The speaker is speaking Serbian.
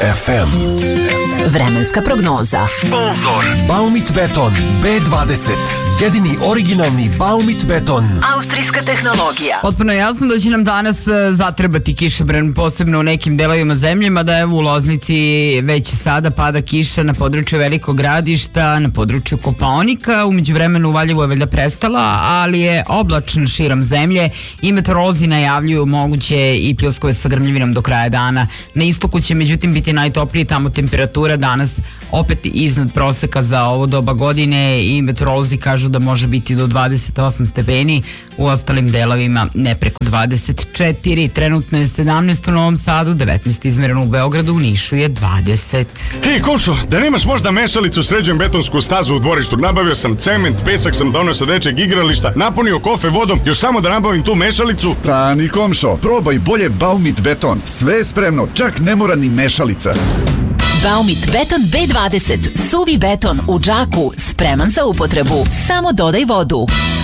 FM. Vremenska prognoza. Sponzor Baumit Beton B20. Jedini originalni Baumit beton. Austrijska tehnologija. Potpuno je jasno da će nam danas zatrebati kišobran, posebno u nekim delovima zemlje, mada evo u Loznici već sada pada kiša na području Velikog Gradišta, na području Kopaonika. U međuvremenu u Valjevu je valjda prestala, ali je oblačno širom zemlje i meteorolozi najavljuju moguće i pljuskove sa grmljavinom do kraja dana. Na istoku će međutim biti najtoplije, tamo temperatura danas opet iznad proseka za ovo doba godine i meteorolozi kažu da može biti do 28 stepeni, u ostalim delovima ne preko 24. Trenutno je 17 u Novom Sadu, 19 izmereno u Beogradu, u Nišu je 20. Hej, Komšo, da nemaš možda mešalicu, sređujem betonsku stazu u dvorištu. Nabavio sam cement, pesak sam donio sa dečeg igrališta, napunio kofe vodom, još samo da nabavim tu mešalicu. Stani, Komšo, probaj bolje Baumit beton. Sve je spremno, čak ne mora ni mešalica. Baumit beton B20. Suvi beton u džaku, spreman za upotrebu. Samo dodaj vodu.